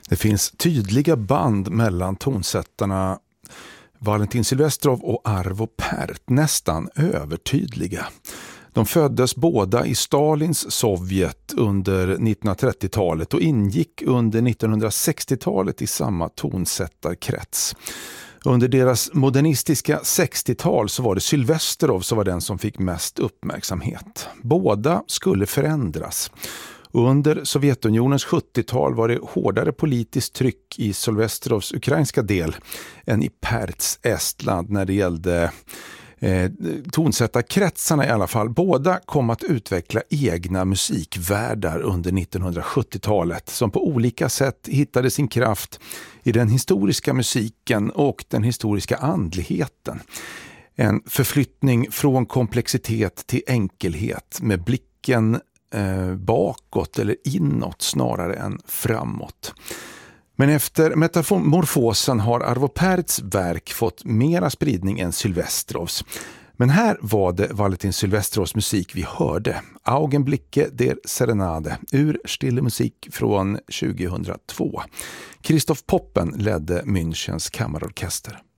Det finns tydliga band mellan tonsättarna Valentin Silvestrov och Arvo Pärt, nästan övertydliga. De föddes båda i Stalins Sovjet under 1930-talet och ingick under 1960-talet i samma tonsättarkrets. Under deras modernistiska 60-tal så var det Silvestrov som var den som fick mest uppmärksamhet. Båda skulle förändras. Under Sovjetunionens 70-tal var det hårdare politiskt tryck i Silvestrovs ukrainska del än i Pärts Estland när det gällde tonsättarkretsarna i alla fall. Båda kom att utveckla egna musikvärldar under 1970-talet som på olika sätt hittade sin kraft i den historiska musiken och den historiska andligheten. En förflyttning från komplexitet till enkelhet med blicken bakåt eller inåt snarare än framåt. Men efter metamorfosen har Arvo Pärts verk fått mera spridning än Silvestrovs. Men här var det Valentin Silvestrovs musik vi hörde. Augenblicke der Serenade ur Stille musik från 2002. Christoph Poppen ledde Münchens kammarorkester.